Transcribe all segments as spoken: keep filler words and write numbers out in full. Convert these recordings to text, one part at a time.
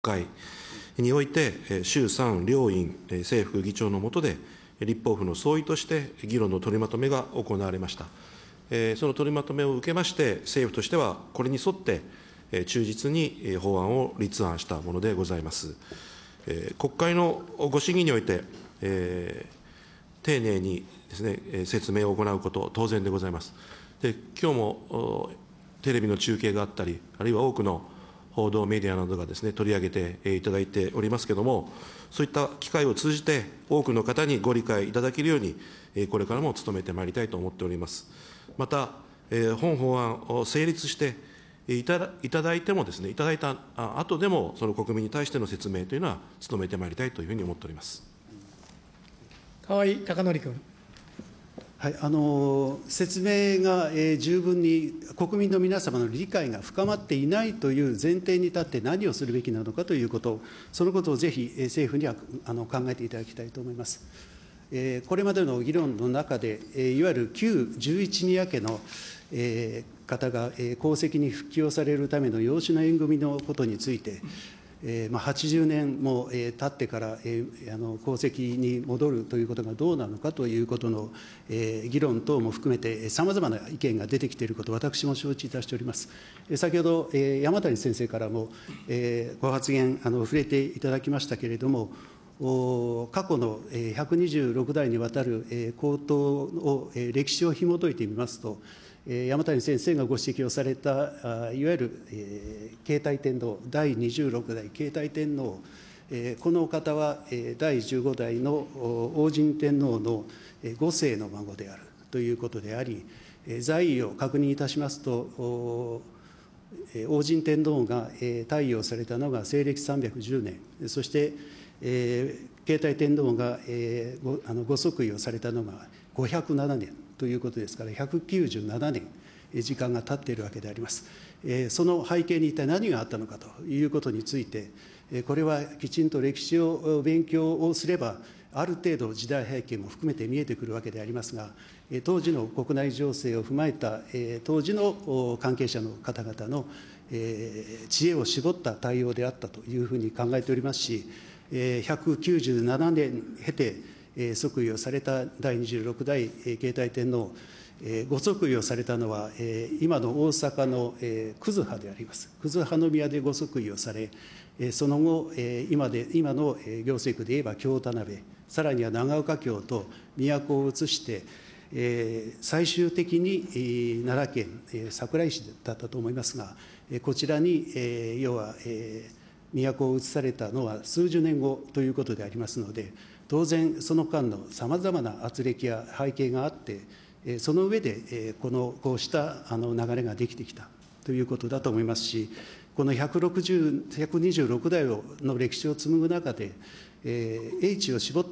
会において、衆参両院正副議長の下で、立法府の総意として議論の取りまとめが行われました。その取りまとめを受けまして、政府としてはこれに沿って、忠実に法案を立案したものでございます。国会のご審議において、えー、丁寧にですね、説明を行うこと、当然でございます。で、今日もテレビの中継があったり、あるいは多くの報道メディアなどがですね、取り上げていただいておりますけれども、そういった機会を通じて、多くの方にご理解いただけるように、これからも努めてまいりたいと思っております。また、本法案を成立していただいただいてもですね、いただいた後でも、その国民に対しての説明というのは、努めてまいりたいというふうに思っております。 河井孝典君。 はい、あの説明が、えー、十分に国民の皆様の理解が深まっていないという前提に立って何をするべきなのかということ、そのことをぜひ、えー、政府にはあの考えていただきたいと思います。えー、これまでの議論の中で、えー、いわゆる旧十一宮家の、えー、方が、えー、皇籍に復帰をされるための養子の縁組のことについて、えーまあ、はちじゅうねんも、えー、経ってから、えー、あの皇籍に戻るということがどうなのかということの、えー、議論等も含めて、さまざまな意見が出てきていること、私も承知いたしております。えー、先ほど、えー、山谷先生からも、えー、ご発言あの触れていただきましたけれども、過去のひゃくにじゅうろくだいにわたる皇統を、歴史をひも解いてみますと、山谷先生がご指摘をされた、いわゆる継体天皇、だいにじゅうろくだい継体天皇、このお方はだいじゅうごだいの王神天皇のご世の孫であるということであり、在位を確認いたしますと、王神天皇が退位をされたのが西暦さんびゃくじゅうねん、そしてえー、継体天皇が、えー、ご, あのご即位をされたのがごひゃくななねんということですから、ひゃくきゅうじゅうななねん時間が経っているわけであります。えー、その背景に一体何があったのかということについて、えー、これはきちんと歴史を勉強をすれば、ある程度時代背景も含めて見えてくるわけでありますが、えー、当時の国内情勢を踏まえた、えー、当時の関係者の方々の、えー、知恵を絞った対応であったというふうに考えておりますし、ひゃくきゅうじゅうななねん経て即位をされただいにじゅうろくだい継体天皇、ご即位をされたのは、今の大阪の葛葉であります。葛葉宮でご即位をされ、その後、今で今の行政区で言えば京田辺、さらには長岡京と都を移して、最終的に奈良県桜井市だったと思いますが、こちらに要は、都を移されたのは数十年後ということでありますので、当然、その間のさまざまな圧力や背景があって、その上でこのこうしたあの流れができてきたということだと思いますし、このひゃくろくじゅう、ひゃくにじゅうろくだいの歴史を紡ぐ中で、英知を絞って、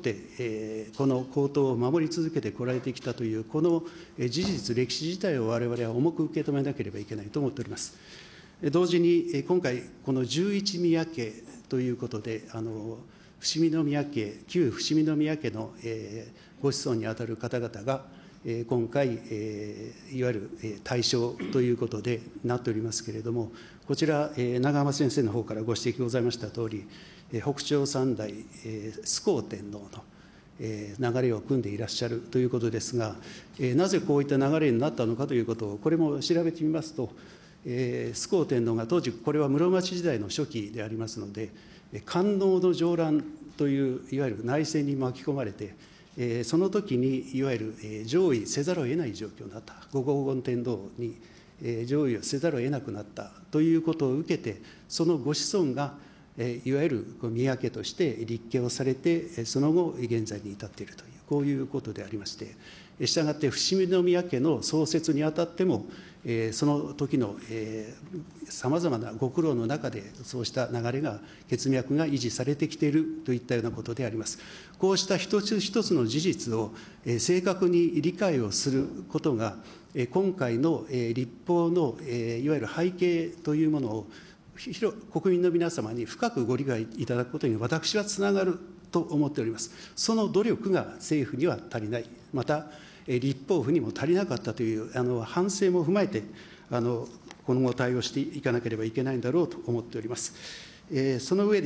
この皇統を守り続けてこられてきたという、この事実、歴史自体をわれわれは重く受け止めなければいけないと思っております。同時に、今回、この十一宮家ということで、あの伏見宮家、旧伏見宮家の、えー、ご子孫にあたる方々が、えー、今回、えー、いわゆる、えー、対象ということでなっておりますけれども、こちら、えー、長浜先生のほうからご指摘ございましたとおり、えー、北朝三代、えー、崇光天皇のえー、流れを組んでいらっしゃるということですが、えー、なぜこういった流れになったのかということを、これも調べてみますと、えー、崇光天皇が当時、これは室町時代の初期でありますので、官能の上乱という、いわゆる内戦に巻き込まれて、えー、その時にいわゆる、えー、上位せざるを得ない状況になった、ご黄金天皇に、えー、上位をせざるを得なくなったということを受けて、そのご子孫が、えー、いわゆる宮家として立家をされて、その後、現在に至っているという、こういうことでありまして、したがって伏見宮家の創設にあたっても、えー、その時のさまざまなご苦労の中で、そうした流れが、血脈が維持されてきているといったようなことであります。こうした一つ一つの事実を、えー、正確に理解をすることが、えー、今回の、えー、立法の、えー、いわゆる背景というものを、広国民の皆様に深くご理解いただくことに、私はつながると思っております。その努力が政府には足りない。また立法府にも足りなかったというあの反省も踏まえて、あの今後対応していかなければいけないんだろうと思っております。えー、その上で